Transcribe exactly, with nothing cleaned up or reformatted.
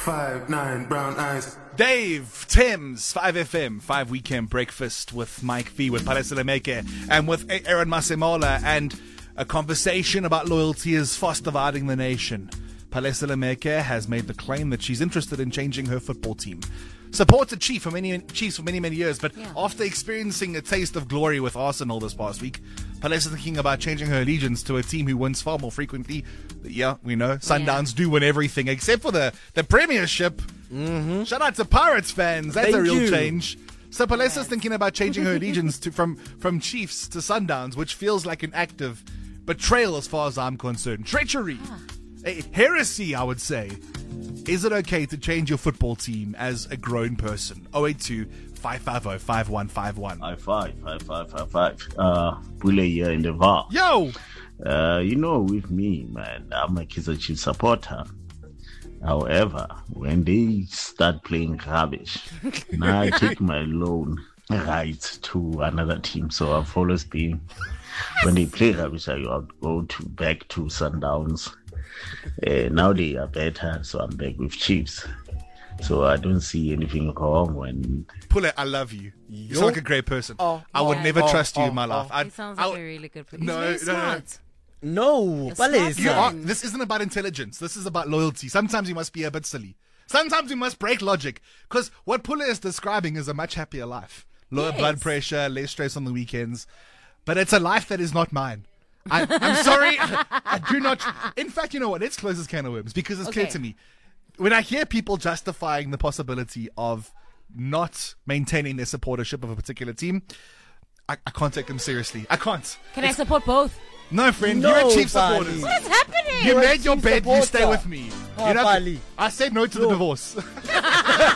five, nine, brown eyes. Dave, Tim's, five F M, five Weekend Breakfast with Mike V, with Palesa Lemeke, and with Aaron Masemola, and a conversation about loyalty is fast dividing the nation. Palesa Lemeke has made the claim that she's interested in changing her football team. Supported Chief for many Chiefs for many, many years, but yeah. after experiencing a taste of glory with Arsenal this past week, Palesa thinking about changing her allegiance to a team who wins far more frequently. Yeah, we know. Sundowns yeah. do win everything except for the, the Premiership. Mm-hmm. Shout out to Pirates fans. That's Thank a real you. change. So Palesa's yes. thinking about changing her allegiance to, from, from Chiefs to Sundowns, which feels like an act of betrayal as far as I'm concerned. Treachery. Ah. A heresy, I would say. Is it okay to change your football team as a grown person? oh eight two, five five oh, five one five one. five five, five five five five. Uh, Bule here in the V A R. Yo! Uh, you know, with me, man, I'm a Kaizer Chiefs supporter. However, when they start playing rubbish, now I take my loan rights to another team. So I've always been, when they play rubbish, I go to back to Sundowns. Uh, now they are better, so I'm back with Chiefs. So I don't see anything wrong when... Pule, I love you. You sound like a great person. Oh, I would yeah. never oh, trust you oh, in my life. Oh. He sounds like I, a really good person. No, He's no, very no, no. No, you are, this isn't about intelligence. This is about loyalty. Sometimes you must be a bit silly. Sometimes you must break logic. Because what Pule is describing is a much happier life. Lower yes. blood pressure, less stress on the weekends. But it's a life that is not mine. I, I'm sorry. I, I do not. In fact, you know what? Let's close this can of worms because it's okay. clear to me. When I hear people justifying the possibility of not maintaining their supportership of a particular team, I, I can't take them seriously. I can't. Can it's, I support both? No, friend. No, you're a Chief Bali. supporter. What is happening? You You're made your bed. Supporter. You stay with me. Oh, you know, Bali. I said no to no. the divorce.